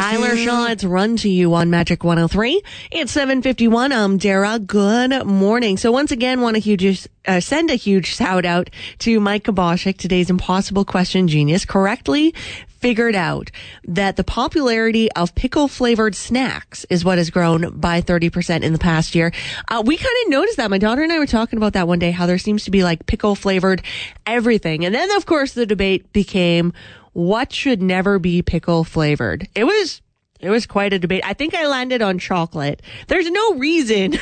Tyler Shaw, it's Run to You on Magic 103. It's 7:51. I'm Dara. Good morning. So once again, want to send a huge shout out to Mike Kaboshik, today's impossible question genius, correctly figured out that the popularity of pickle-flavored snacks is what has grown by 30% in the past year. We kind of noticed that. My daughter and I were talking about that one day, how there seems to be like pickle-flavored everything. And then, of course, the debate became, what should never be pickle-flavored? It was quite a debate. I think I landed on chocolate. There's no reason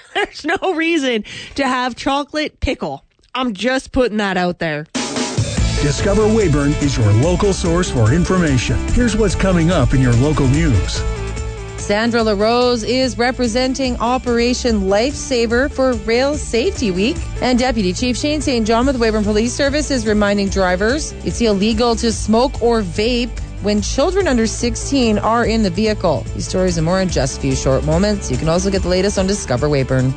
to have chocolate pickle. I'm just putting that out there. Discover Weyburn is your local source for information. Here's what's coming up in your local news. Sandra LaRose is representing Operation Lifesaver for Rail Safety Week. And Deputy Chief Shane St. John with Weyburn Police Service is reminding drivers it's illegal to smoke or vape when children under 16 are in the vehicle. These stories and more in just a few short moments. You can also get the latest on Discover Weyburn.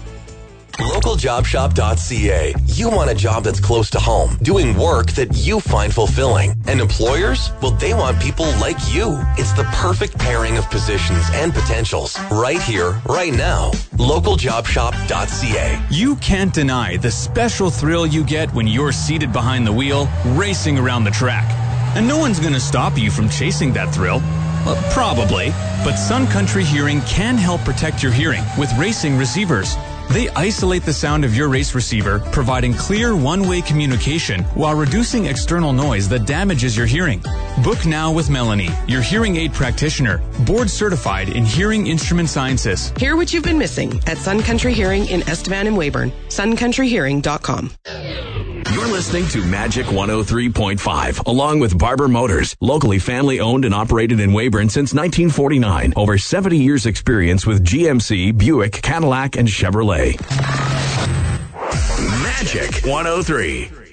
LocalJobShop.ca. You want a job that's close to home, doing work that you find fulfilling. And employers? Well, they want people like you. It's the perfect pairing of positions and potentials. Right here, right now. LocalJobShop.ca. You can't deny the special thrill you get when you're seated behind the wheel, racing around the track. And no one's going to stop you from chasing that thrill. Well, probably. But Sun Country Hearing can help protect your hearing with racing receivers. They isolate the sound of your race receiver, providing clear one-way communication while reducing external noise that damages your hearing. Book now with Melanie, your hearing aid practitioner, board certified in hearing instrument sciences. Hear what you've been missing at Sun Country Hearing in Estevan and Weyburn. suncountryhearing.com. You're listening to Magic 103.5, along with Barber Motors, locally family-owned and operated in Weyburn since 1949. Over 70 years experience with GMC, Buick, Cadillac, and Chevrolet. Magic 103.